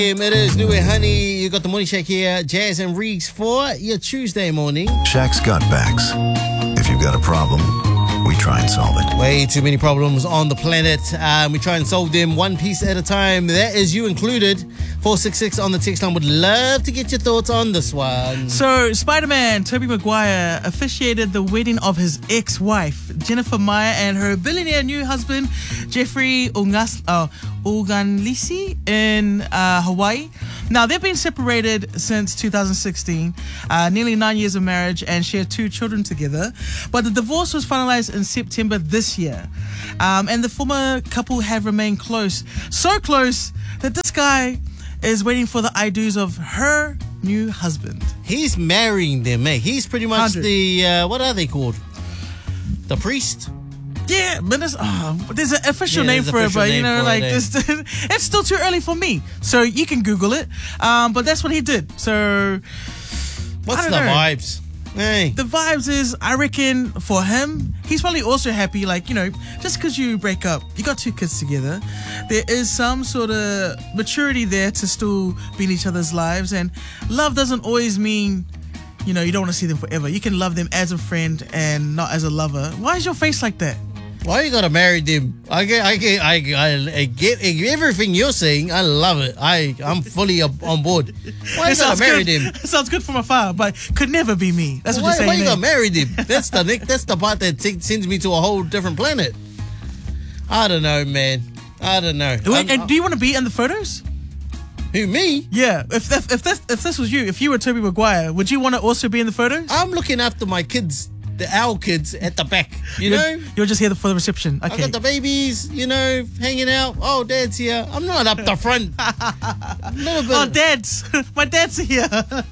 It is Louie Honey. You got the morning shake here, Jazz and Reeks for your Tuesday morning. Shaq's got backs. If you've got a problem, we try and solve it. Way too many problems on the planet. We try and solve them one piece at a time. That is you included. 466 on the text line. Would love to get your thoughts on this one. So, Spider-Man Tobey Maguire officiated the wedding of his ex-wife, Jennifer Meyer, and her billionaire new husband, Jeffrey Uganlisi, in Hawaii. Now, they've been separated since 2016, nearly 9 years of marriage, and share 2 children together. But the divorce was finalized in September this year. And the former couple have remained close. So close that this guy is waiting for the I-do's of her new husband. He's marrying them, mate. He's pretty much 100. the, what are they called? The priest? Yeah, but there's an official name for it, but you know, like it's still too early for me. So you can Google it. But that's what he did. So what's the vibes? Hey. The vibes is, I reckon, for him, he's probably also happy, like, you know, just because you break up, you got 2 kids together, there is some sort of maturity there to still be in each other's lives. And love doesn't always mean, you know, you don't want to see them forever. You can love them as a friend and not as a lover. Why is your face like that? Why you gotta marry them? I get everything you're saying. I love it. I'm fully on board. Why you gotta marry them? It sounds good from afar, but could never be me. That's what you're saying. Why you gotta marry them? That's the part that sends me to a whole different planet. I don't know, man. I don't know. And do you want to be in the photos? Who, me? Yeah. If this was you, if you were Tobey Maguire, would you want to also be in the photos? I'm looking after my kids. Our kids at the back, you know? You're just here for the reception. Okay. I got the babies, you know, hanging out. Oh, Dad's here. I'm not up the front. Little bit. Oh, Dad's. My dad's here.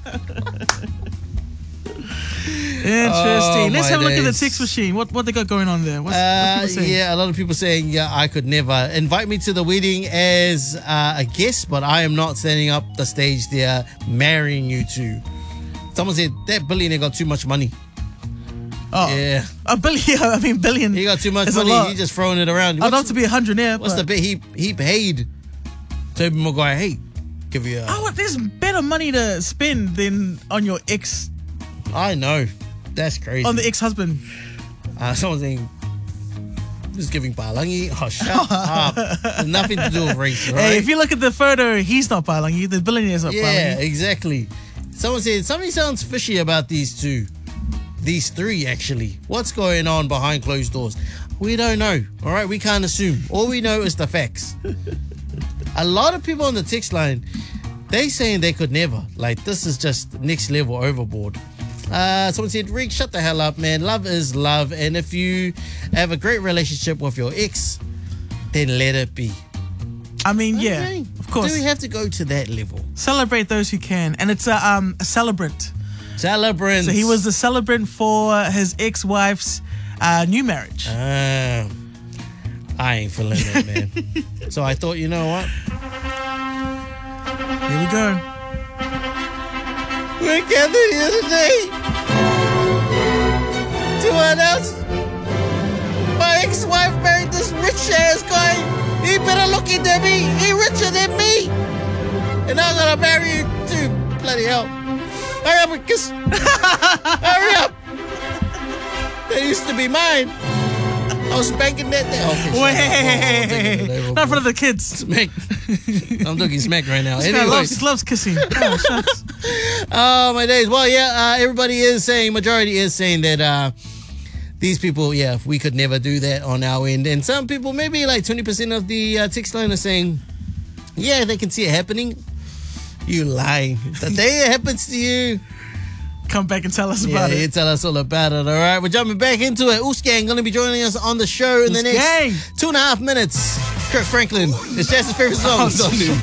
Interesting. Let's have a look at the text machine. What they got going on there? What's people saying? Yeah, a lot of people saying, yeah, I could never. Invite me to the wedding as a guest, but I am not standing up the stage there marrying you two. Someone said, that billionaire got too much money. Oh, yeah. A billion. I mean, billion. He got too much money. He just throwing it around. I'd love to be 100 What's the bit he paid Tobey Maguire? Hey, give you. There's better money to spend than on your ex. I know, that's crazy. On the ex-husband. Someone's saying, just giving Palangi. Oh, shut up. There's nothing to do with race, right? Hey, if you look at the photo, he's not Palangi. The billionaire's not Palangi. Yeah, exactly. Someone said something sounds fishy about these 2. These 3, actually. What's going on behind closed doors? We don't know. All right, we can't assume. All we know is the facts. A lot of people on the text line, they saying they could never. Like, this is just next level overboard. Someone said, Rick, shut the hell up, man. Love is love. And if you have a great relationship with your ex, then let it be. I mean, Okay. yeah, of course. Do we have to go to that level? Celebrate those who can. And it's a celebrant. Celebrant. So he was the celebrant for his ex-wife's new marriage. I ain't feeling it, man. So I thought, you know what? Here we go. We're gathered here today to announce my ex-wife married this rich-ass guy. He better look into me. He richer than me. And I'm gonna marry you too. Bloody hell. Hurry up and kiss. Hurry up. That used to be mine. I was spanking that there. Okay, Wait. Not in front of the kids. Smack. I'm talking smack right now. This guy loves kissing. Oh, shucks. Oh, my days. Well, yeah, everybody is saying, majority is saying that these people, yeah, we could never do that on our end. And some people, maybe like 20% of the text line are saying, yeah, they can see it happening. You lying. The day it happens to you, come back and tell us about it. Yeah, tell us all about it. All right, we're jumping back into it. Oosgang going to be joining us on the show in the next 2.5 minutes. Kirk Franklin. It's Jason's favorite song.